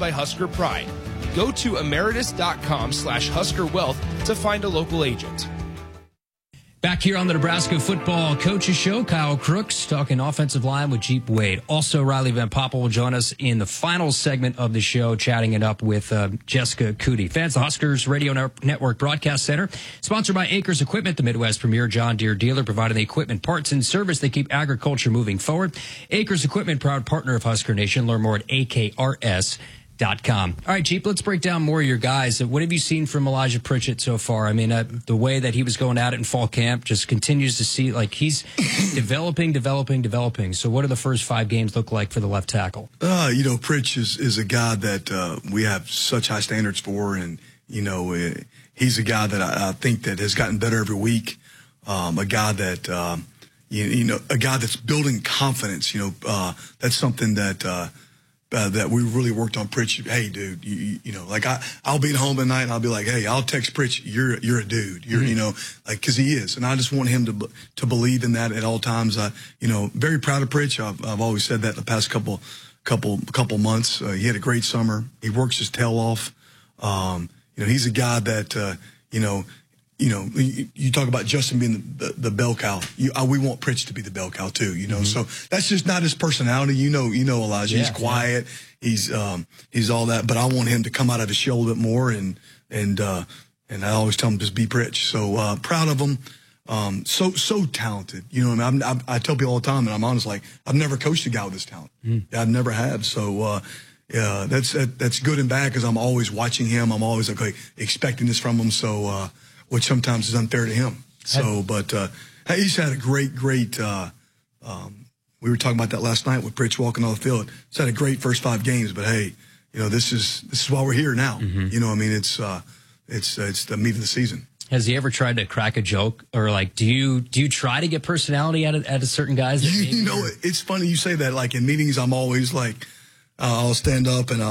by Husker Pride. Go to emeritus.com/Husker Wealth to find a local agent. Back here on the Nebraska Football Coaches Show, Kyle Crooks talking offensive line with Jeep Wade. Also, Riley Van Poppel will join us in the final segment of the show, chatting it up with Jessica Cootie. Fans, the Huskers Radio Network Broadcast Center, sponsored by Acres Equipment, the Midwest premier John Deere dealer, providing the equipment, parts, and service that keep agriculture moving forward. Acres Equipment, proud partner of Husker Nation. Learn more at akrs.com. All right, Jeep, let's break down more of your guys. What have you seen from Elijah Pritchett so far? I mean, the way that he was going at it in fall camp just continues to see, like, he's developing. So what do the first 5 games look like for the left tackle? Pritch is a guy that we have such high standards for, and, he's a guy that I think that has gotten better every week, a guy that, a guy that's building confidence. That's something that we really worked on. Pritch, hey, dude, I'll be at home at night and I'll be like, hey, I'll text Pritch, you're a dude, because he is, and I just want him to believe in that at all times. Very proud of Pritch. I've always said that the past couple months. He had a great summer. He works his tail off. He's a guy that you talk about Justin being the bell cow. We want Pritch to be the bell cow too, So that's just not his personality. Elijah. He's quiet. Yeah. He's all that. But I want him to come out of his shell a little bit more, and I always tell him just be Pritch. So proud of him. So talented. I tell people all the time, and I'm honest, like, I've never coached a guy with this talent. I never have. So that's good and bad, because I'm always watching him. I'm always expecting this from him. So. Which sometimes is unfair to him. So, but he's had a great. We were talking about that last night with Pritch walking on the field. He's had a great first 5 games, but hey, this is why we're here now. It's the meat of the season. Has he ever tried to crack a joke, or do you try to get personality out of certain guys? It's funny you say that. Like in meetings, I'm always like, I'll stand up and